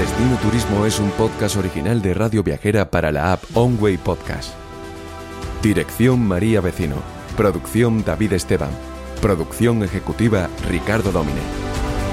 Destino Turismo es un podcast original de Radio Viajera para la app OnWay Podcast. Dirección María Vecino. Producción David Esteban. Producción ejecutiva Ricardo Domine.